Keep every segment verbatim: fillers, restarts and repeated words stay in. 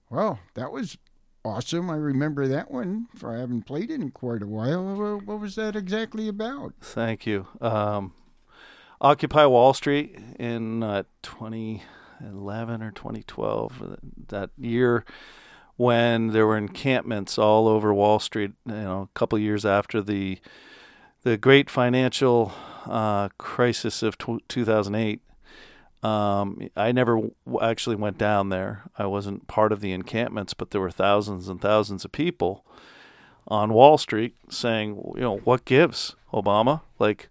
Well, that was awesome. I remember that one. For I haven't played it in quite a while. Wha- What was that exactly about? Thank you. Um, Occupy Wall Street in uh, twenty eleven or twenty twelve, uh, that year when there were encampments all over Wall Street. You know, a couple of years after the the great financial uh, crisis of tw- two thousand eight. Um, I never w- actually went down there. I wasn't part of the encampments, but there were thousands and thousands of people on Wall Street saying, you know, what gives, Obama? Like,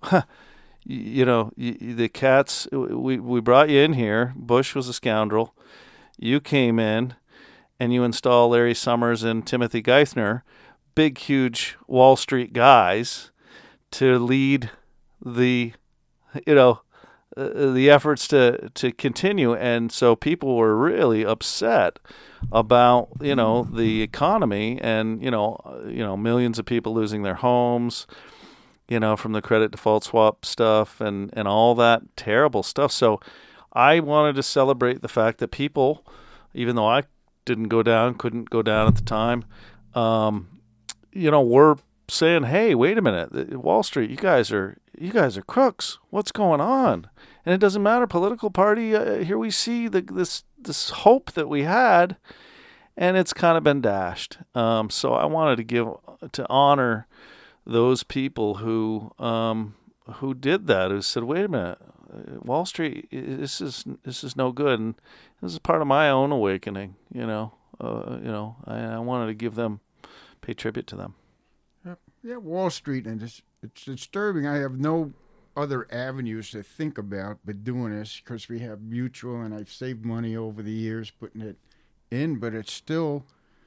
you know, the cats, we, we brought you in here. Bush was a scoundrel. You came in and you install Larry Summers and Timothy Geithner, big, huge Wall Street guys, to lead the, you know, uh, the efforts to, to continue. And so people were really upset about, you know, the economy and, you know, uh, you know, millions of people losing their homes, you know, from the credit default swap stuff and, and all that terrible stuff. So I wanted to celebrate the fact that people, even though I didn't go down, couldn't go down at the time, um, you know, were saying, "Hey, wait a minute, Wall Street, you guys are you guys are crooks. What's going on?" And it doesn't matter political party. Uh, here we see the, this this hope that we had, and it's kind of been dashed. Um, so I wanted to give to honor those people who um, who did that, who said, "Wait a minute, Wall Street, this is this is no good." And this is part of my own awakening. You know, uh, you know, I, I wanted to give them, pay tribute to them. Yeah, yeah, Wall Street, and it's, it's disturbing. I have no other avenues to think about but doing this because we have mutual, and I've saved money over the years putting it in, but it's still,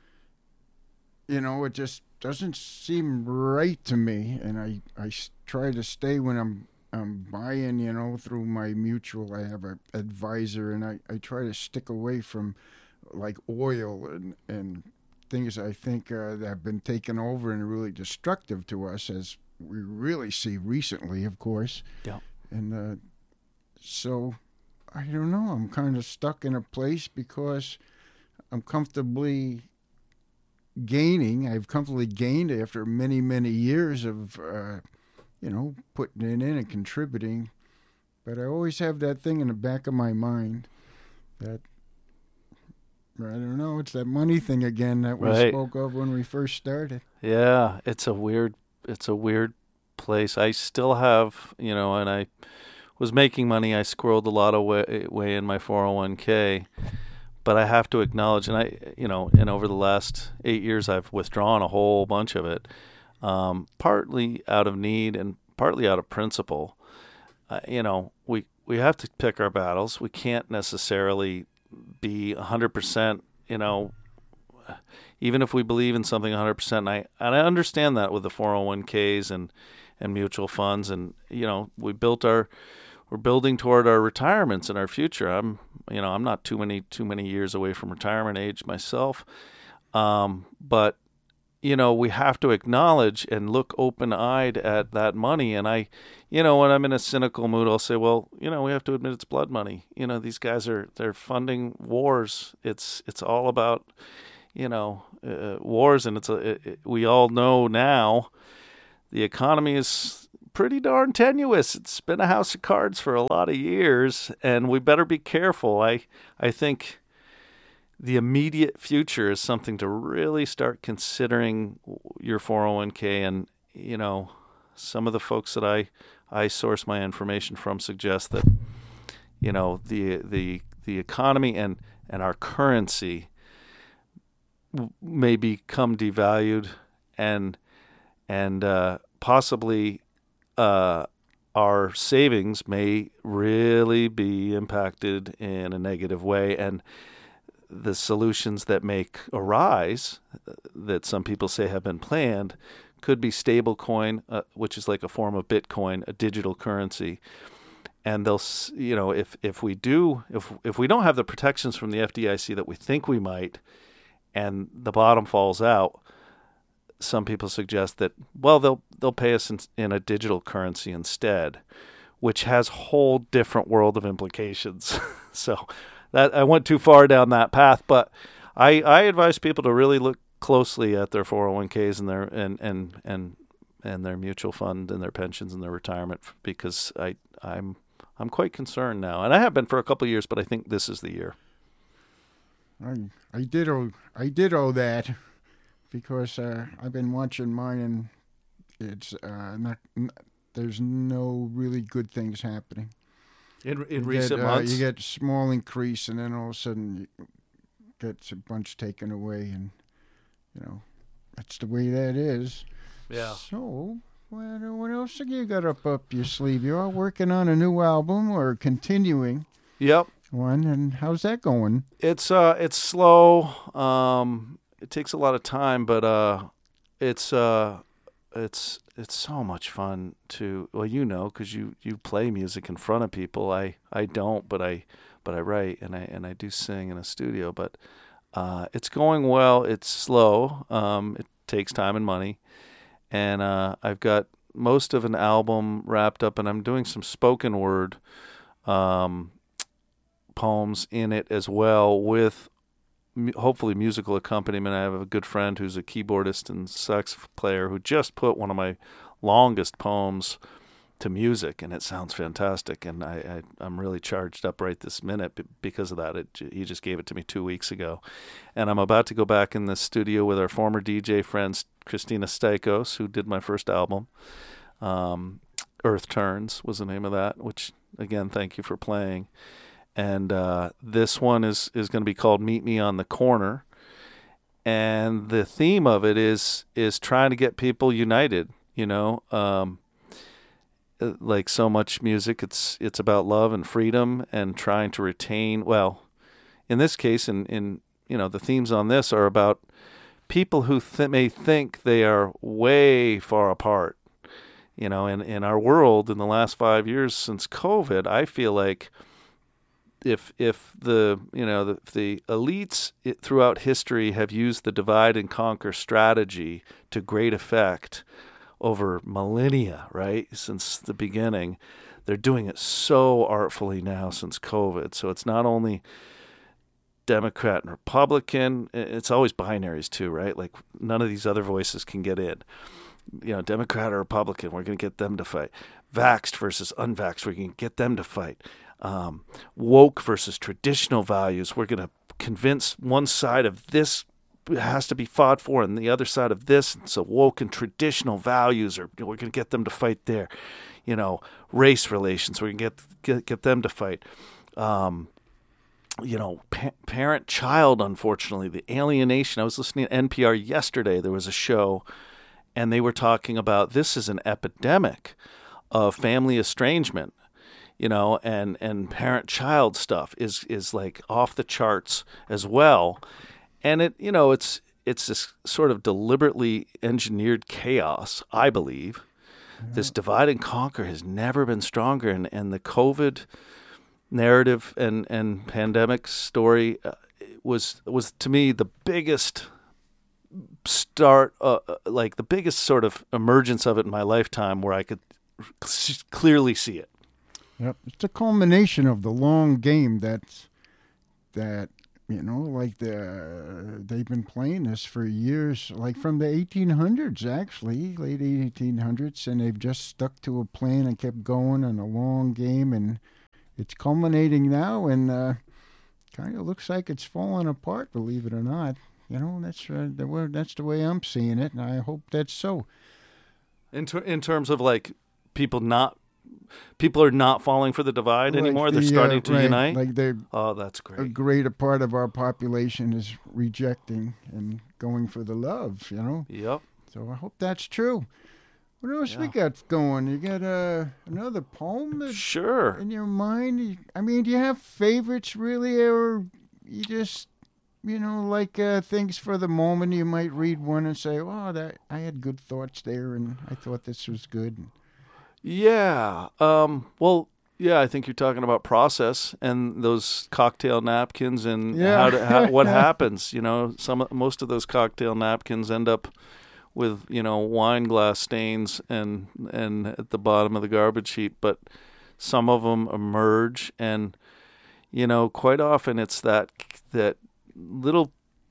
you know, it just doesn't seem right to me. And I, I try to stay when I'm I'm buying, you know, through my mutual. I have an advisor, and I, I try to stick away from like oil and, and things I think uh, that have been taken over and really destructive to us, as we really see recently, of course. Yeah. And uh, so I don't know. I'm kind of stuck in a place because I'm comfortably gaining. I've comfortably gained after many, many years of, uh, you know, putting it in and contributing. But I always have that thing in the back of my mind that, I don't know, it's that money thing again that we Right. spoke of when we first started. Yeah, it's a weird it's a weird place. I still have, you know, and I was making money. I squirreled a lot of way, way in my four oh one k, but I have to acknowledge, and I, you know, and over the last eight years, I've withdrawn a whole bunch of it, um, partly out of need and partly out of principle. Uh, you know, we we have to pick our battles. We can't necessarily be one hundred percent, you know, even if we believe in something one hundred percent. And I, and I understand that with the four oh one k's and, and mutual funds. And, you know, we built our, we're building toward our retirements and our future. I'm, you know, I'm not too many, too many years away from retirement age myself. Um, but, you know, we have to acknowledge and look open-eyed at that money. And I, you know, when I'm in a cynical mood, I'll say, well, you know, we have to admit it's blood money. You know, these guys are, they're funding wars. It's, it's all about, you know, uh, wars. And it's a, it, it, we all know now the economy is pretty darn tenuous. It's been a house of cards for a lot of years, and we better be careful. I, I think the immediate future is something to really start considering your four oh one k. And, you know, some of the folks that I, I source my information from suggest that, you know, the the the economy and, and our currency may become devalued, and and uh, possibly uh, our savings may really be impacted in a negative way. And the solutions that may arise, that some people say have been planned, could be stablecoin, uh, which is like a form of Bitcoin, a digital currency. And they'll, you know, if if we do, if if we don't have the protections from the F D I C that we think we might, and the bottom falls out, some people suggest that, well, they'll they'll pay us in, in a digital currency instead, which has whole different world of implications. So that I went too far down that path, but I, I advise people to really look closely at their four oh one k's and their and and and and their mutual fund and their pensions and their retirement, because I I'm I'm quite concerned now, and I have been for a couple of years, but I think this is the year. I I did owe I did owe that because uh, I've been watching mine, and it's uh, not, n- there's no really good things happening. In in you recent get, uh, months, you get small increase, and then all of a sudden you get a bunch taken away, and you know that's the way that is. Yeah. So what what else have you got up up your sleeve? You're all working on a new album or continuing Yep. one, and how's that going? It's uh it's slow. Um, it takes a lot of time, but uh, it's uh, it's it's so much fun to well, you know, because you, you play music in front of people. I, I don't, but I but I write and I and I do sing in a studio. But uh, it's going well. It's slow. Um, it takes time and money, and uh, I've got most of an album wrapped up, and I'm doing some spoken word um, poems in it as well, with mu- hopefully musical accompaniment. I have a good friend who's a keyboardist and sax player who just put one of my longest poems to music, and it sounds fantastic. And I, I, I'm really charged up right this minute b- because of that. It, he just gave it to me two weeks ago. And I'm about to go back in the studio with our former D J friends, Christina Stakos, who did my first album. Um, Earth Turns was the name of that, which, again, thank you for playing. And uh, this one is, is going to be called Meet Me on the Corner. And the theme of it is is trying to get people united, you know. Um, like so much music, it's it's about love and freedom and trying to retain, well, in this case, in, in you know, the themes on this are about people who th- may think they are way far apart. You know, in, in our world in the last five years since COVID, I feel like if if the you know the, the elites it, throughout history have used the divide and conquer strategy to great effect over millennia, right, since the beginning, they're doing it so artfully now since COVID. So it's not only Democrat and Republican, it's always binaries too, right? Like none of these other voices can get in. You know, Democrat or Republican, we're going to get them to fight. Vaxxed versus unvaxxed, we're going to get them to fight. Um, woke versus traditional values, we're going to convince one side of this has to be fought for and the other side of this. And so woke and traditional values, are we're going to get them to fight there. You know, race relations, we're going to get, get get them to fight. Um, you know, pa- parent-child, unfortunately, the alienation. I was listening to N P R yesterday. There was a show, and they were talking about this is an epidemic of family estrangement, you know, and, and parent-child stuff is, is like off the charts as well. And it, you know, it's it's this sort of deliberately engineered chaos, I believe. Yeah. This divide and conquer has never been stronger, and, and the COVID narrative and, and pandemic story uh, was was to me the biggest start, uh, like the biggest sort of emergence of it in my lifetime, where I could clearly see it. Yep, it's a culmination of the long game that's that. You know, like the they've been playing this for years, like from the eighteen hundreds, actually, late eighteen hundreds, and they've just stuck to a plan and kept going on a long game, and it's culminating now, and uh, kind of looks like it's falling apart, believe it or not. You know, that's uh, the way, that's the way I'm seeing it, and I hope that's so. In ter- in terms of like people not. People are not falling for the divide like anymore. The, They're starting uh, to right, unite. Like they, oh, that's great. A greater part of our population is rejecting and going for the love. You know. Yep. So I hope that's true. What else yeah. we got going? You got uh, another poem? That, sure. In your mind? I mean, do you have favorites really, or you just, you know, like uh, things for the moment? You might read one and say, "Oh, that I had good thoughts there, and I thought this was good." Yeah. Um, well, yeah, I think you're talking about process and those cocktail napkins and yeah. how, to, how what happens. You know, some most of those cocktail napkins end up with, you know, wine glass stains and and at the bottom of the garbage heap, but some of them emerge, and you know, quite often it's that that little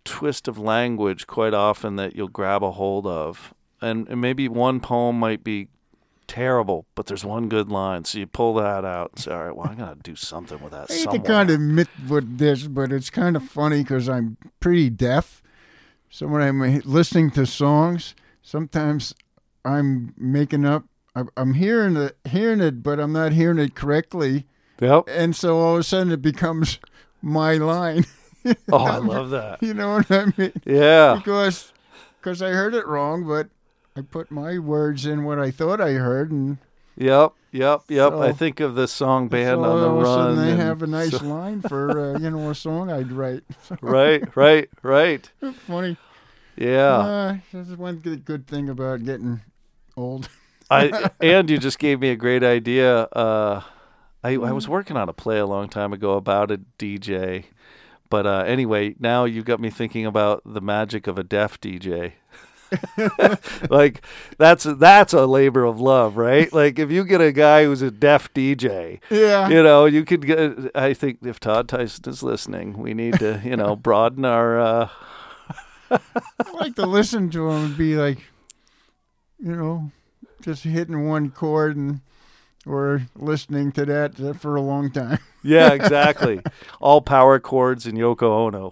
twist of language quite often that you'll grab a hold of. And, and maybe one poem might be terrible, but there's one good line. So you pull that out and say, all right, well, I got to do something with that I hate somewhere. to kind of admit with this, but it's kind of funny because I'm pretty deaf. So when I'm listening to songs, sometimes I'm making up, I'm hearing it, hearing it, but I'm not hearing it correctly. Yep. And so all of a sudden it becomes my line. Oh, I love that. You know what I mean? Yeah. Because cause I heard it wrong, but I put my words in what I thought I heard. And Yep, yep, yep. so, I think of this song, Band so on the all of a Run. sudden they and have a nice so, line for, uh, you know, a song I'd write. right, right, right. Funny. Yeah. Uh, that's one good, good thing about getting old. I and you just gave me a great idea. Uh, I, I was working on a play a long time ago about a D J. But uh, anyway, now you got me thinking about the magic of a deaf D J. Like that's that's a labor of love, right? Like if you get a guy who's a deaf D J, yeah, you know, you could get. I think if Todd Tyson is listening, we need to, you know, broaden our. Uh... I like to listen to him and be like, you know, just hitting one chord and or listening to that for a long time. Yeah, exactly. All power chords and Yoko Ono.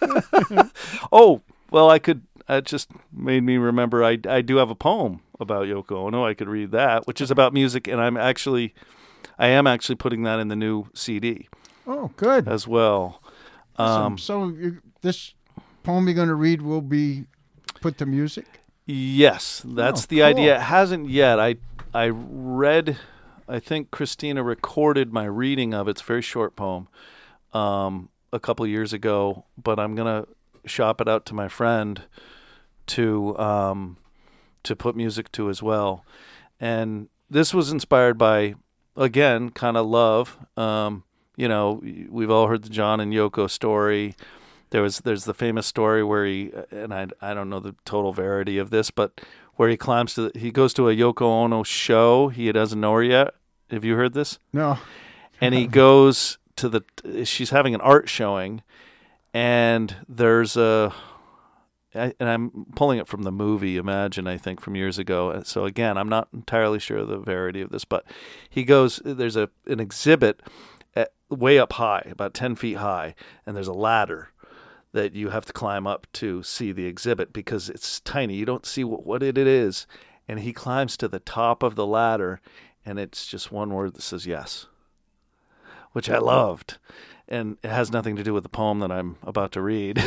Oh, well, I could. That just made me remember I, I do have a poem about Yoko Ono. I could read that, which is about music, and I'm actually, I am actually putting that in the new C D. Oh, good. As well. Um, so you, this poem you're going to read will be put to music? Yes, that's oh, the cool. idea. It hasn't yet. I I read, I think Christina recorded my reading of it. It's a very short poem um, a couple years ago, but I'm going to shop it out to my friend to um, to put music to as well. And this was inspired by, again, kind of love. Um, you know, we've all heard the John and Yoko story. There was there's the famous story where he, and I I don't know the total verity of this, but where he climbs to the, he goes to a Yoko Ono show. He doesn't know her yet. Have you heard this? No. And he goes to the she's having an art showing, and there's a I, and I'm pulling it from the movie Imagine, I think, from years ago. So again, I'm not entirely sure of the verity of this, but he goes. There's a an exhibit at, way up high, about ten feet high, and there's a ladder that you have to climb up to see the exhibit because it's tiny. You don't see what, what it is. And he climbs to the top of the ladder, and it's just one word that says yes, which I loved. And it has nothing to do with the poem that I'm about to read.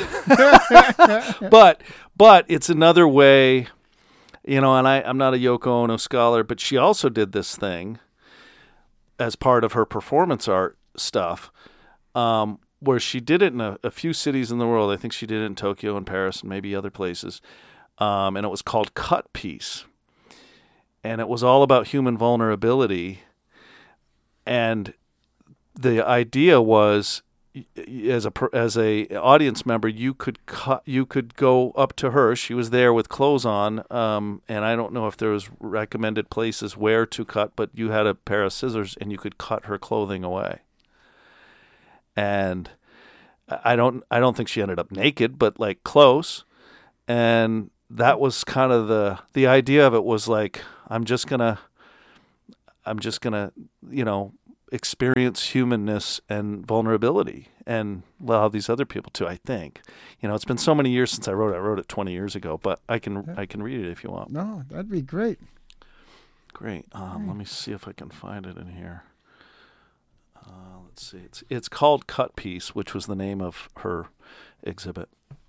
but but it's another way, you know, and I, I'm not a Yoko Ono scholar, but she also did this thing as part of her performance art stuff, um, where she did it in a, a few cities in the world. I think she did it in Tokyo and Paris and maybe other places. Um, and it was called Cut Piece. And it was all about human vulnerability. And the idea was, as a as a audience member, you could cut, you could go up to her. She was there with clothes on, um, and I don't know if there was recommended places where to cut, but you had a pair of scissors and you could cut her clothing away. And I don't I don't think she ended up naked, but like close. And that was kind of the the idea of it was like, I'm just gonna I'm just gonna, you know, experience humanness and vulnerability and allow these other people to, I think. You know, it's been so many years since I wrote it. I wrote it twenty years ago, but I can yeah. I can read it if you want. No, that'd be great. Great. Um, let me see if I can find it in here. Uh, let's see. It's it's called Cut Piece, which was the name of her exhibit.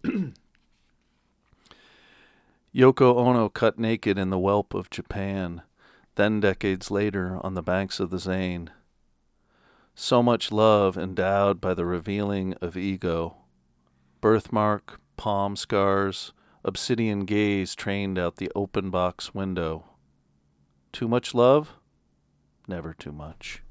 Yoko Ono cut naked in the whelp of Japan, then decades later on the banks of the Seine. So much love endowed by the revealing of ego. Birthmark, palm scars, obsidian gaze trained out the open box window. Too much love? Never too much.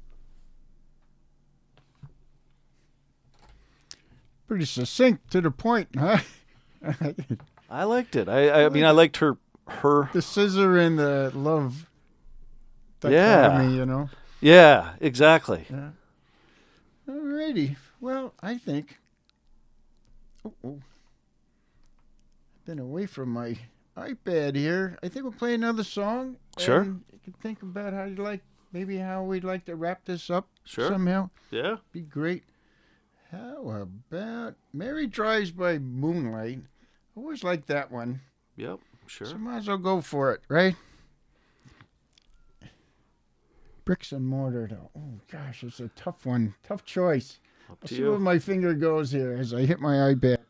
Pretty succinct, to the point, huh? I liked it. I, I mean, I liked her, her... The scissor and the love dichotomy, yeah. you know? Yeah, exactly. Yeah. Alrighty. Well, I think... Oh, oh. been away from my iPad here. I think we'll play another song. Sure. And you can think about how you like, maybe how we'd like to wrap this up. Sure. Somehow. Yeah. Be great. How about Mary Drives by Moonlight? I always like that one. Yep. Sure. So might as well go for it, right? Bricks and mortar, though. Oh, gosh, it's a tough one. Tough choice. Up I'll to see you. where my finger goes here as I hit my iPad.